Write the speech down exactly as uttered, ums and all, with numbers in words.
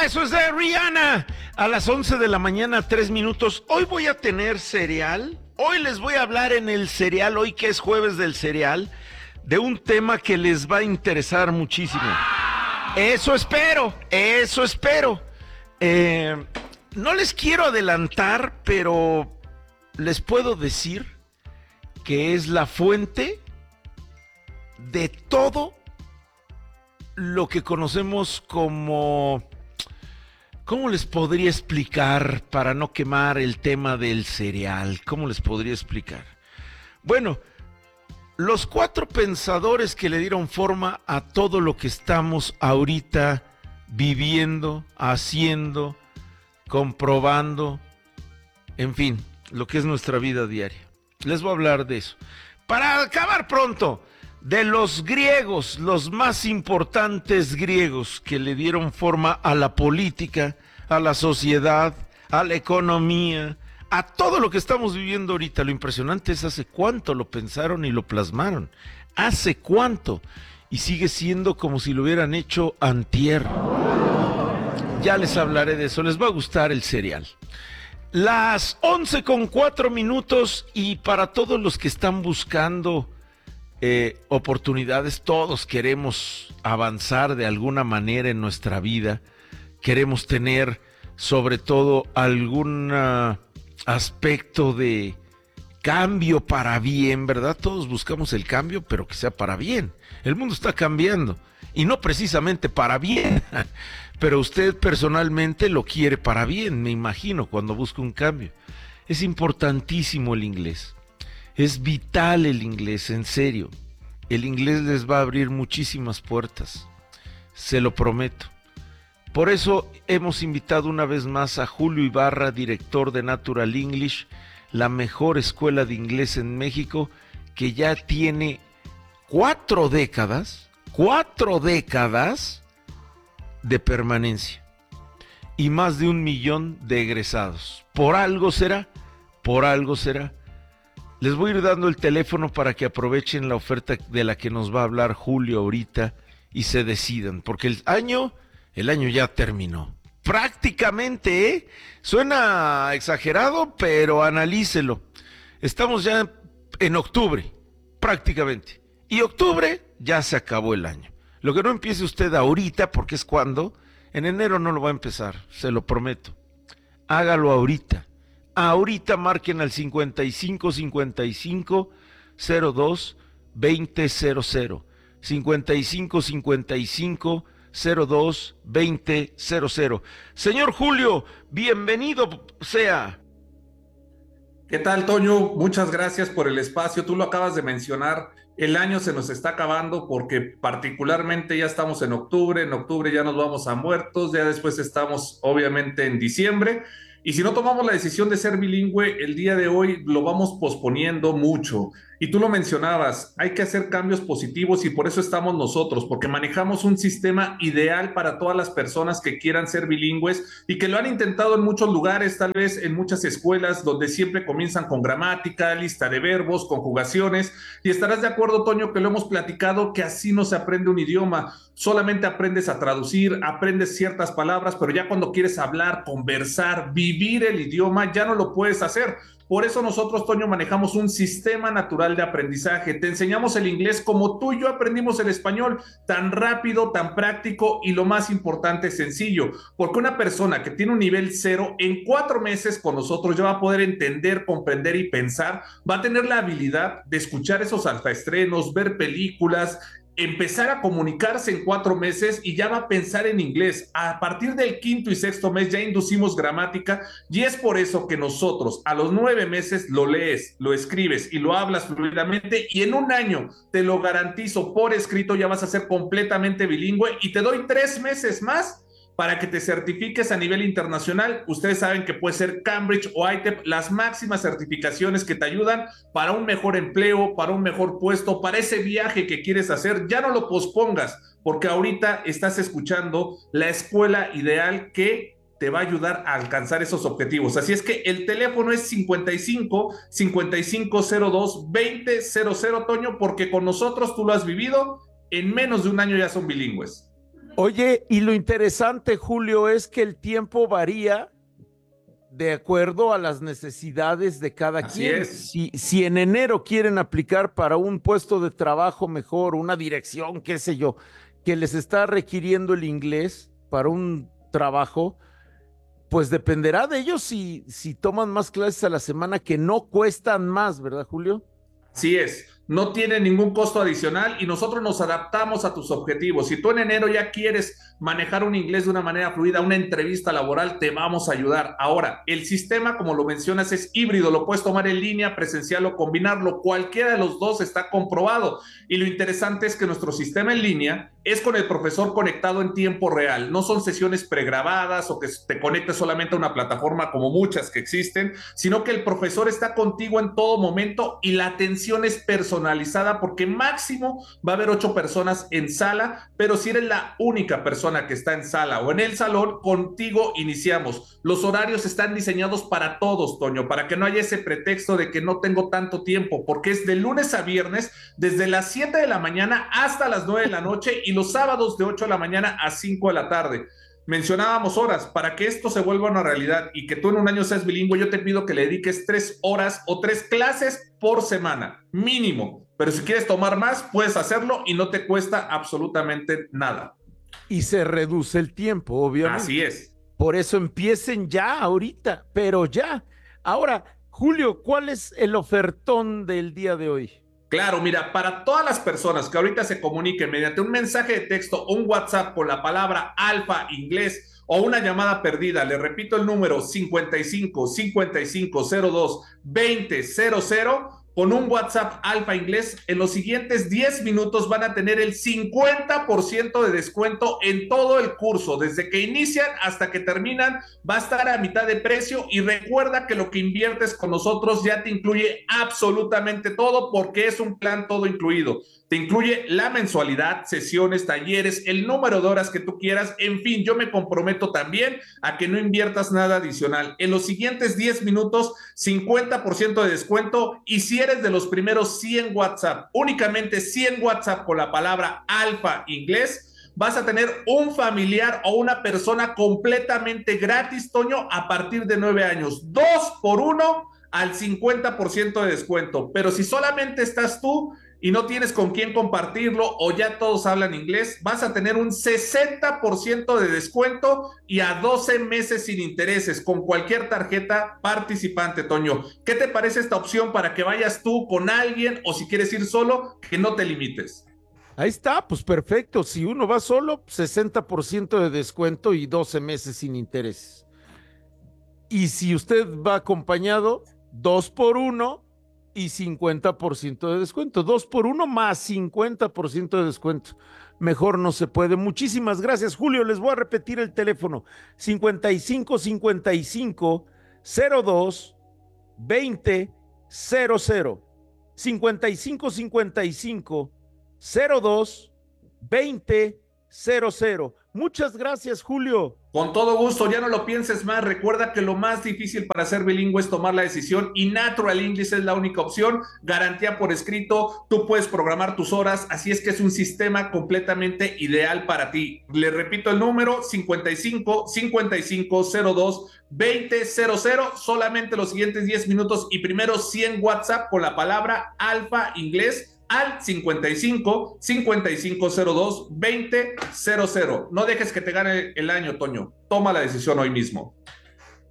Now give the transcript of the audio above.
Hola, eso es de Rihanna. A las once de la mañana, tres minutos. Hoy voy a tener cereal. Hoy les voy a hablar en el cereal, hoy que es jueves del cereal, de un tema que les va a interesar muchísimo. Eso espero, eso espero. Eh, no les quiero adelantar, pero les puedo decir que es la fuente de todo lo que conocemos como... ¿Cómo les podría explicar para no quemar el tema del cereal? ¿Cómo les podría explicar? Bueno, los cuatro pensadores que le dieron forma a todo lo que estamos ahorita viviendo, haciendo, comprobando, en fin, lo que es nuestra vida diaria. Les voy a hablar de eso. Para acabar pronto, de los griegos, los más importantes griegos que le dieron forma a la política, a la sociedad, a la economía, a todo lo que estamos viviendo ahorita. Lo impresionante es hace cuánto lo pensaron y lo plasmaron. Hace cuánto. Y sigue siendo como si lo hubieran hecho antier. Ya les hablaré de eso. Les va a gustar el cereal. Las once con cuatro minutos, y para todos los que están buscando Eh, oportunidades, todos queremos avanzar de alguna manera en nuestra vida, queremos tener sobre todo algún uh, aspecto de cambio para bien, ¿verdad? Todos buscamos el cambio, pero que sea para bien. El mundo está cambiando y no precisamente para bien, pero usted personalmente lo quiere para bien, me imagino, cuando busca un cambio. Es importantísimo el inglés. Es vital el inglés, en serio. El inglés les va a abrir muchísimas puertas, se lo prometo. Por eso hemos invitado una vez más a Julio Ibarra, director de Natural English, la mejor escuela de inglés en México, que ya tiene cuatro décadas, cuatro décadas de permanencia y más de un millón de egresados. Por algo será, por algo será. Les voy a ir dando el teléfono para que aprovechen la oferta de la que nos va a hablar Julio ahorita y se decidan, porque el año, el año ya terminó. Prácticamente, ¿eh? Suena exagerado, pero analícelo. Estamos ya en octubre, prácticamente. Y octubre ya se acabó el año. Lo que no empiece usted ahorita, porque es cuando, en enero no lo va a empezar, se lo prometo. Hágalo ahorita. Ahorita marquen al cincuenta y cinco cincuenta y cinco cero dos veinte cero cero. cincuenta y cinco cincuenta y cinco cero dos veinte cero cero. Señor Julio, bienvenido sea. ¿Qué tal, Toño? Muchas gracias por el espacio. Tú lo acabas de mencionar. El año se nos está acabando porque particularmente ya estamos en octubre. En octubre ya nos vamos a muertos. Ya después estamos obviamente en diciembre. Y si no tomamos la decisión de ser bilingüe, el día de hoy lo vamos posponiendo mucho. Y tú lo mencionabas, hay que hacer cambios positivos y por eso estamos nosotros, porque manejamos un sistema ideal para todas las personas que quieran ser bilingües y que lo han intentado en muchos lugares, tal vez en muchas escuelas donde siempre comienzan con gramática, lista de verbos, conjugaciones. Y estarás de acuerdo, Toño, que lo hemos platicado, que así no se aprende un idioma. Solamente aprendes a traducir, aprendes ciertas palabras, pero ya cuando quieres hablar, conversar, vivir el idioma, ya no lo puedes hacer. Por eso nosotros, Toño, manejamos un sistema natural de aprendizaje. Te enseñamos el inglés como tú y yo aprendimos el español, tan rápido, tan práctico y lo más importante, sencillo. Porque una persona que tiene un nivel cero, en cuatro meses con nosotros ya va a poder entender, comprender y pensar. Va a tener la habilidad de escuchar esos alfaestrenos, ver películas, empezar a comunicarse en cuatro meses y ya va a pensar en inglés. A partir del quinto y sexto mes ya inducimos gramática y es por eso que nosotros a los nueve meses lo lees, lo escribes y lo hablas fluidamente y en un año te lo garantizo por escrito ya vas a ser completamente bilingüe y te doy tres meses más para que te certifiques a nivel internacional. Ustedes saben que puede ser Cambridge o I T E P, las máximas certificaciones que te ayudan para un mejor empleo, para un mejor puesto, para ese viaje que quieres hacer. Ya no lo pospongas, porque ahorita estás escuchando la escuela ideal que te va a ayudar a alcanzar esos objetivos. Así es que el teléfono es cincuenta y cinco cincuenta y cinco cero dos veinte cero cero, Toño, porque con nosotros tú lo has vivido, en menos de un año ya son bilingües. Oye, y lo interesante, Julio, es que el tiempo varía de acuerdo a las necesidades de cada Así quien. es. Si, si en enero quieren aplicar para un puesto de trabajo mejor, una dirección, qué sé yo, que les está requiriendo el inglés para un trabajo, pues dependerá de ellos si, si toman más clases a la semana que no cuestan más, ¿verdad, Julio? Así es, no tiene ningún costo adicional y nosotros nos adaptamos a tus objetivos. Si tú en enero ya quieres manejar un inglés de una manera fluida, una entrevista laboral, te vamos a ayudar. Ahora, el sistema, como lo mencionas, es híbrido, lo puedes tomar en línea, presencial o combinarlo. Cualquiera de los dos está comprobado. Y lo interesante es que nuestro sistema en línea es con el profesor conectado en tiempo real. No son sesiones pregrabadas o que te conectes solamente a una plataforma como muchas que existen, sino que el profesor está contigo en todo momento y la atención es personalizada porque máximo va a haber ocho personas en sala, pero si eres la única persona que está en sala o en el salón, contigo iniciamos. Los horarios están diseñados para todos, Toño, para que no haya ese pretexto de que no tengo tanto tiempo, porque es de lunes a viernes, desde las siete de la mañana hasta las nueve de la noche y los sábados de ocho de la mañana a cinco de la tarde. Mencionábamos horas, para que esto se vuelva una realidad y que tú en un año seas bilingüe, yo te pido que le dediques tres horas o tres clases por semana, mínimo. Pero si quieres tomar más, puedes hacerlo y no te cuesta absolutamente nada. Y se reduce el tiempo, obviamente. Así es. Por eso empiecen ya ahorita, pero ya. Ahora, Julio, ¿cuál es el ofertón del día de hoy? Claro, mira, para todas las personas que ahorita se comuniquen mediante un mensaje de texto o un WhatsApp con la palabra Alfa Inglés o una llamada perdida, le repito el número cincuenta y cinco, cincuenta y cinco, cero dos, veinte, cero cero, con un WhatsApp Alfa Inglés, en los siguientes diez minutos van a tener el cincuenta por ciento de descuento en todo el curso, desde que inician hasta que terminan, va a estar a mitad de precio y recuerda que lo que inviertes con nosotros ya te incluye absolutamente todo porque es un plan todo incluido. Te incluye la mensualidad, sesiones, talleres, el número de horas que tú quieras. En fin, yo me comprometo también a que no inviertas nada adicional. En los siguientes diez minutos, cincuenta por ciento de descuento. Y si eres de los primeros cien WhatsApp, únicamente cien WhatsApp con la palabra Alfa Inglés, vas a tener un familiar o una persona completamente gratis, Toño, a partir de nueve años. Dos por uno al cincuenta por ciento de descuento. Pero si solamente estás tú y no tienes con quién compartirlo o ya todos hablan inglés, vas a tener un sesenta por ciento de descuento y a doce meses sin intereses con cualquier tarjeta participante, Toño. ¿Qué te parece esta opción para que vayas tú con alguien o si quieres ir solo, que no te limites? Ahí está, pues perfecto. Si uno va solo, sesenta por ciento de descuento y doce meses sin intereses. Y si usted va acompañado, dos por uno y cincuenta por ciento de descuento. Dos por uno más cincuenta por ciento de descuento. Mejor no se puede. Muchísimas gracias, Julio. Les voy a repetir el teléfono. cincuenta y cinco cincuenta y cinco cero dos veinte cero cero. cincuenta y cinco cincuenta y cinco cero dos veinte cero cero. Muchas gracias, Julio. Con todo gusto, ya no lo pienses más. Recuerda que lo más difícil para ser bilingüe es tomar la decisión y Natural English es la única opción. Garantía por escrito, tú puedes programar tus horas, así es que es un sistema completamente ideal para ti. Le repito el número cincuenta y cinco cincuenta y cinco cero dos veinte cero cero, solamente los siguientes diez minutos y primero cien WhatsApp con la palabra Alfa Inglés al cincuenta y cinco cincuenta y cinco cero dos veinte cero cero. No dejes que te gane el año, Toño. Toma la decisión hoy mismo.